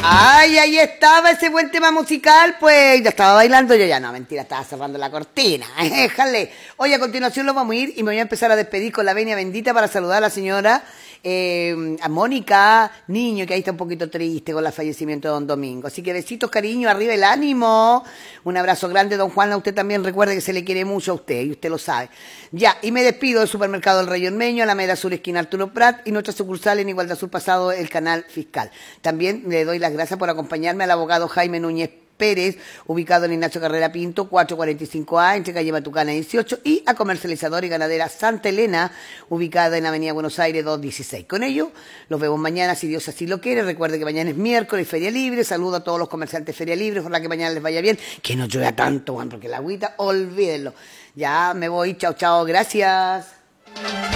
Ay, ahí estaba ese buen tema musical, pues ya estaba bailando yo ya. No, mentira, estaba cerrando la cortina. Déjale. Oye, a continuación lo vamos a ir y me voy a empezar a despedir con la venia bendita para saludar a la señora a Mónica Niño, que ahí está un poquito triste con el fallecimiento de don Domingo. Así que besitos, cariño, arriba el ánimo. Un abrazo grande, don Juan. A usted también recuerde que se le quiere mucho a usted y usted lo sabe. Ya, y me despido del supermercado El Rey Ormeño, Alameda Sur, esquina Arturo Prat y nuestra sucursal en Igualdad Sur Pasado, el canal fiscal. También le doy las gracias por acompañarme al abogado Jaime Núñez Pérez, ubicado en Ignacio Carrera Pinto, 445A, entre calle Matucana 18, y a Comercializadora y Ganadera Santa Elena, ubicada en Avenida Buenos Aires 216. Con ello, los vemos mañana, si Dios así lo quiere. Recuerde que mañana es miércoles, Feria Libre. Saludo a todos los comerciantes Feria Libre, ojalá que mañana les vaya bien, que no llueva tanto, Juan, porque la agüita, olvídenlo. Ya me voy, chao, chao, gracias.